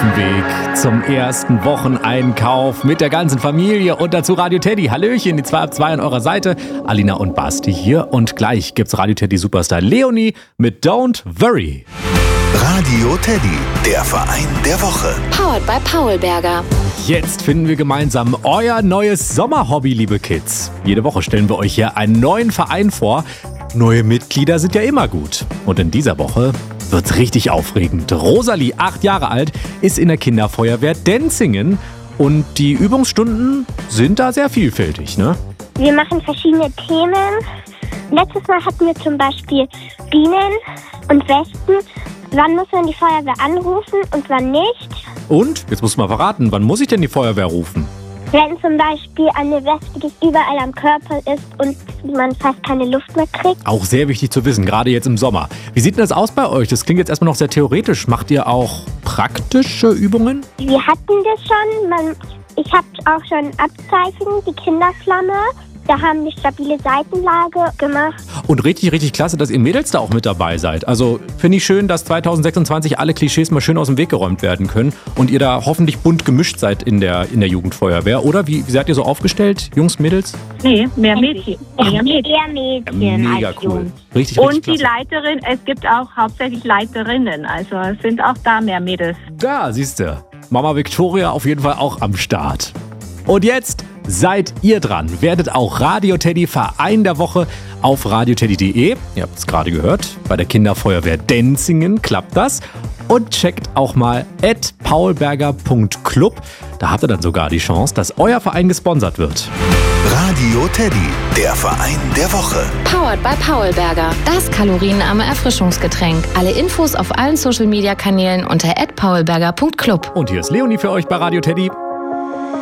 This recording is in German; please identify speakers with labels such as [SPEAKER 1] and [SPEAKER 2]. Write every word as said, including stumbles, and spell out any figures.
[SPEAKER 1] dem Weg zum ersten Wocheneinkauf mit der ganzen Familie und dazu Radio Teddy. Hallöchen, die zwei ab zwei an eurer Seite. Alina und Basti hier und gleich gibt's Radio Teddy Superstar Leonie mit Don't Worry.
[SPEAKER 2] Radio Teddy, der Verein der Woche.
[SPEAKER 3] Powered by Paulberger.
[SPEAKER 1] Jetzt finden wir gemeinsam euer neues Sommerhobby, liebe Kids. Jede Woche stellen wir euch hier einen neuen Verein vor. Neue Mitglieder sind ja immer gut. Und in dieser Woche wird's richtig aufregend. Rosalie, acht Jahre alt, ist in der Kinderfeuerwehr Denzingen. Und die Übungsstunden sind da sehr vielfältig, ne?
[SPEAKER 4] Wir machen verschiedene Themen. Letztes Mal hatten wir zum Beispiel Bienen und Wespen. Wann muss man die Feuerwehr anrufen und wann nicht?
[SPEAKER 1] Und? Jetzt muss man verraten, wann muss ich denn die Feuerwehr rufen?
[SPEAKER 4] Wenn zum Beispiel eine Wespe, die überall am Körper ist und man fast keine Luft mehr kriegt.
[SPEAKER 1] Auch sehr wichtig zu wissen, gerade jetzt im Sommer. Wie sieht denn das aus bei euch? Das klingt jetzt erstmal noch sehr theoretisch. Macht ihr auch praktische Übungen?
[SPEAKER 4] Wir hatten das schon. Man, ich habe auch schon Abzeichen, die Kinderflamme. Da haben wir stabile Seitenlage gemacht.
[SPEAKER 1] Und richtig, richtig klasse, dass ihr Mädels da auch mit dabei seid. Also finde ich schön, dass zwanzig sechsundzwanzig alle Klischees mal schön aus dem Weg geräumt werden können und ihr da hoffentlich bunt gemischt seid in der, in der Jugendfeuerwehr. Oder wie, wie seid ihr so aufgestellt, Jungs, Mädels?
[SPEAKER 5] Nee, mehr Mädchen. Mehr Mädchen.
[SPEAKER 4] Eher Mädchen
[SPEAKER 1] Mega
[SPEAKER 4] als
[SPEAKER 1] cool.
[SPEAKER 4] Jungs.
[SPEAKER 1] Richtig, richtig
[SPEAKER 5] Und die
[SPEAKER 1] klasse.
[SPEAKER 5] Leiterin, es gibt auch hauptsächlich Leiterinnen, also es sind auch da mehr Mädels.
[SPEAKER 1] Da, siehst du. Mama Victoria auf jeden Fall auch am Start. Und jetzt seid ihr dran. Werdet auch Radio Teddy Verein der Woche auf radioteddy punkt de. Ihr habt es gerade gehört. Bei der Kinderfeuerwehr Denzingen klappt das. Und checkt auch mal at paulberger punkt club. Da habt ihr dann sogar die Chance, dass euer Verein gesponsert wird.
[SPEAKER 2] Radio Teddy, der Verein der Woche.
[SPEAKER 3] Powered by Paulberger. Das kalorienarme Erfrischungsgetränk. Alle Infos auf allen Social-Media-Kanälen unter at paulberger punkt club.
[SPEAKER 1] Und hier ist Leonie für euch bei Radio Teddy.